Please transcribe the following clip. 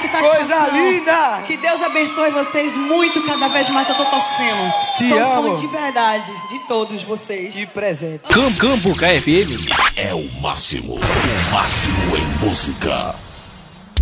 satisfação. Coisa linda! Que Deus abençoe vocês muito, cada vez mais eu tô torcendo. Te amo. Sou fã de verdade, de todos vocês. E presente. Cambuca FM é o máximo em música.